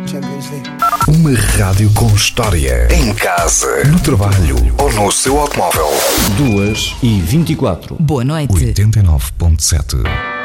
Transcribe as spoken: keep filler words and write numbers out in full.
Champions League. Uma rádio com história. Em casa, no trabalho ou no seu automóvel. duas e vinte e quatro. Boa noite. oitenta e nove ponto sete.